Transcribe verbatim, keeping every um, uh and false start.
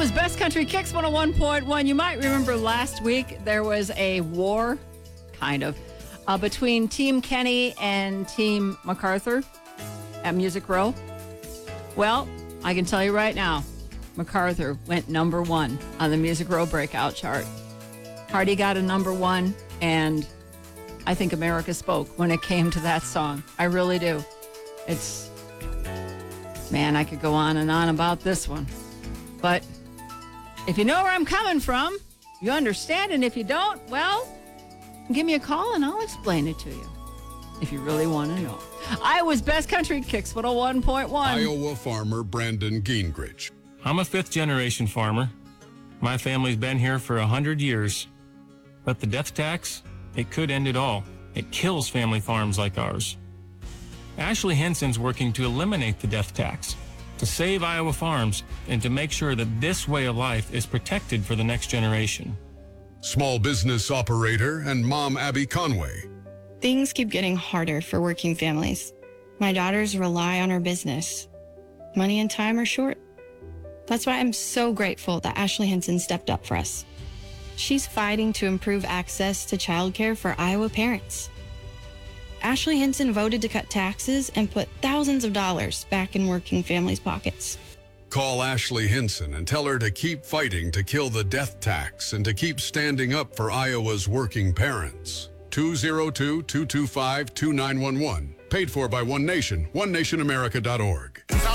Iowa's Best Country Kicks one oh one point one. You might remember last week there was a war, kind of, uh, between Team Kenny and Team MacArthur at Music Row. Well, I can tell you right now, MacArthur went number one on the Music Row breakout chart. Hardy got a number one, and I think America spoke when it came to that song. I really do. It's, man, I could go on and on about this one. But if you know where I'm coming from, you understand. And if you don't, well, give me a call and I'll explain it to you if you really want to know. Iowa's Best Country Kicks one oh one point one. Iowa farmer Brandon Gingrich. I'm a fifth-generation farmer. My family's been here for a hundred years. But the death tax, it could end it all. It kills family farms like ours. Ashley Henson's working to eliminate the death tax, to save Iowa farms, and to make sure that this way of life is protected for the next generation. Small business operator and mom Abby Conway. Things keep getting harder for working families. My daughters rely on our business. Money and time are short. That's why I'm so grateful that Ashley Henson stepped up for us. She's fighting to improve access to childcare for Iowa parents. Ashley Henson voted to cut taxes and put thousands of dollars back in working families' pockets. Call Ashley Henson and tell her to keep fighting to kill the death tax and to keep standing up for Iowa's working parents. two oh two, two two five, two nine one one. Paid for by One Nation, one nation america dot org.